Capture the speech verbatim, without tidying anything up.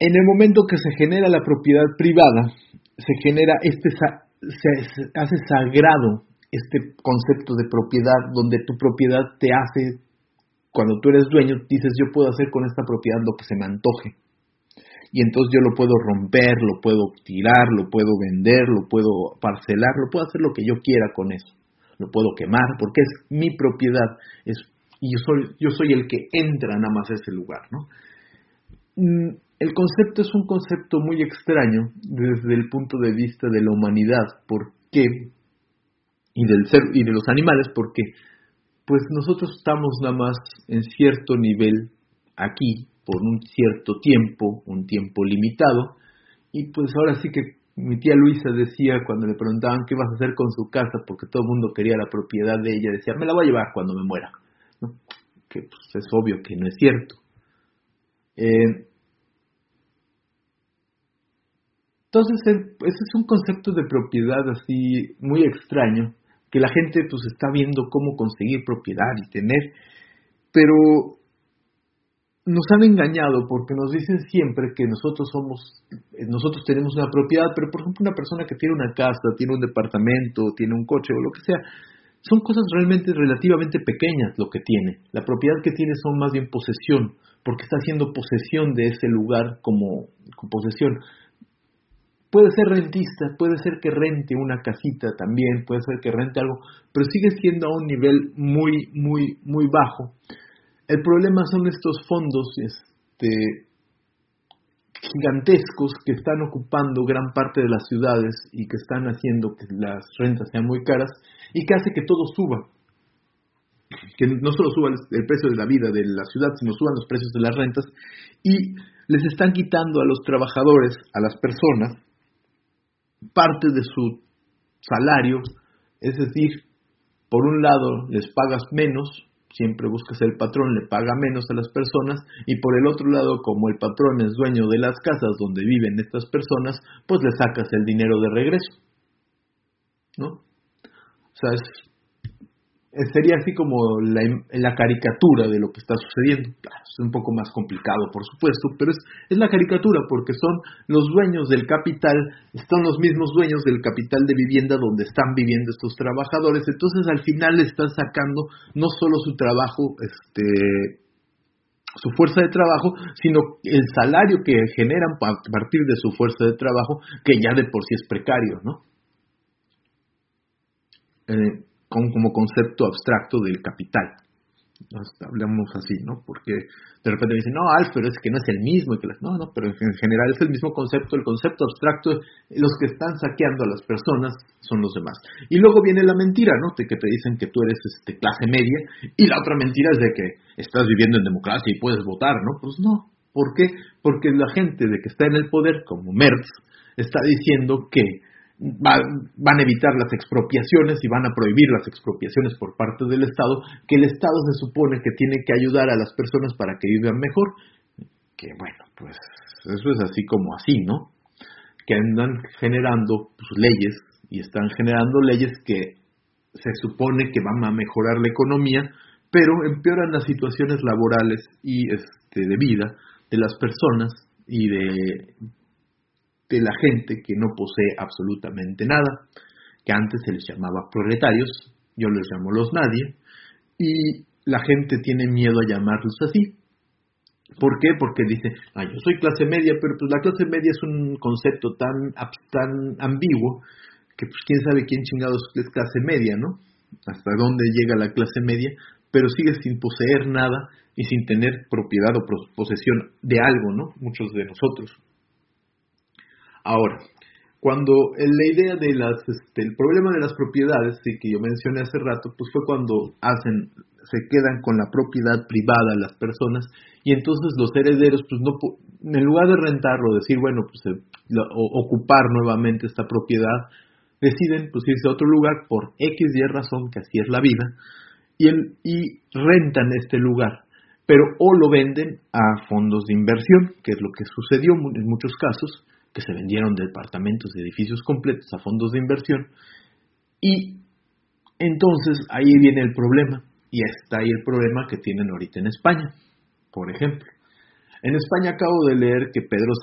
En el momento que se genera la propiedad privada, se genera este, se, se hace sagrado este concepto de propiedad, donde tu propiedad te hace, cuando tú eres dueño, dices yo puedo hacer con esta propiedad lo que se me antoje. Y entonces yo lo puedo romper, lo puedo tirar, lo puedo vender, lo puedo parcelar, lo puedo hacer lo que yo quiera con eso. Lo puedo quemar porque es mi propiedad, es, y yo soy, yo soy el que entra nada más a ese lugar, ¿no? El concepto es un concepto muy extraño desde el punto de vista de la humanidad, ¿por qué? Y del ser y de los animales, porque pues nosotros estamos nada más en cierto nivel aquí por un cierto tiempo, un tiempo limitado, y pues ahora sí que mi tía Luisa decía cuando le preguntaban qué vas a hacer con su casa, porque todo el mundo quería la propiedad de ella, decía, me la voy a llevar cuando me muera, ¿no? Que pues es obvio que no es cierto. Eh, entonces, ese es un concepto de propiedad así muy extraño, que la gente pues está viendo cómo conseguir propiedad y tener, pero nos han engañado porque nos dicen siempre que nosotros somos, nosotros tenemos una propiedad, pero por ejemplo una persona que tiene una casa, tiene un departamento, tiene un coche o lo que sea, son cosas realmente relativamente pequeñas lo que tiene. La propiedad que tiene son más bien posesión, porque está haciendo posesión de ese lugar como, como posesión. Puede ser rentista, puede ser que rente una casita también, puede ser que rente algo, pero sigue siendo a un nivel muy, muy, muy bajo. El problema son estos fondos este, gigantescos que están ocupando gran parte de las ciudades y que están haciendo que las rentas sean muy caras y que hace que todo suba. Que no solo suba el precio de la vida de la ciudad, sino suban los precios de las rentas y les están quitando a los trabajadores, a las personas, parte de su salario, es decir, por un lado les pagas menos, siempre buscas el patrón, le paga menos a las personas, y por el otro lado, como el patrón es dueño de las casas donde viven estas personas, pues le sacas el dinero de regreso, ¿no? O sea, es, sería así como la, la caricatura de lo que está sucediendo. Claro, es un poco más complicado, por supuesto, pero es, es la caricatura porque son los dueños del capital, son los mismos dueños del capital de vivienda donde están viviendo estos trabajadores. Entonces, al final le están sacando no solo su trabajo, este, su fuerza de trabajo, sino el salario que generan a partir de su fuerza de trabajo, que ya de por sí es precario, ¿no? Eh, como concepto abstracto del capital. Nos hablamos así, ¿no? Porque de repente dicen, no, Alf, pero es que no es el mismo. Y que las... No, no, pero en general es el mismo concepto. El concepto abstracto, los que están saqueando a las personas son los demás. Y luego viene la mentira, ¿no? De que te dicen que tú eres este, clase media, y la otra mentira es de que estás viviendo en democracia y puedes votar, ¿no? Pues no. ¿Por qué? Porque la gente de que está en el poder, como Merz, está diciendo que Va, van a evitar las expropiaciones y van a prohibir las expropiaciones por parte del Estado, que el Estado se supone que tiene que ayudar a las personas para que vivan mejor, que bueno, pues eso es así como así, ¿no? Que andan generando pues, leyes y están generando leyes que se supone que van a mejorar la economía, pero empeoran las situaciones laborales y este, de vida de las personas y de... de la gente que no posee absolutamente nada, que antes se les llamaba proletarios, yo les llamo los nadie, y la gente tiene miedo a llamarlos así. ¿Por qué? Porque dice, ah, yo soy clase media, pero pues la clase media es un concepto tan, tan ambiguo, que pues quién sabe quién chingados es clase media, ¿no? Hasta dónde llega la clase media, pero sigue sin poseer nada y sin tener propiedad o posesión de algo, ¿no? Muchos de nosotros. Ahora, cuando la idea de las, este, el problema de las propiedades, sí, que yo mencioné hace rato, pues fue cuando hacen, se quedan con la propiedad privada las personas, y entonces los herederos, pues no, en lugar de rentarlo, decir, bueno, pues eh, lo, o, ocupar nuevamente esta propiedad, deciden pues irse a otro lugar por X y razón, que así es la vida, y, el, y rentan este lugar, pero o lo venden a fondos de inversión, que es lo que sucedió en muchos casos, que se vendieron departamentos y edificios completos a fondos de inversión, y entonces ahí viene el problema, y está ahí el problema que tienen ahorita en España, por ejemplo. En España acabo de leer que Pedro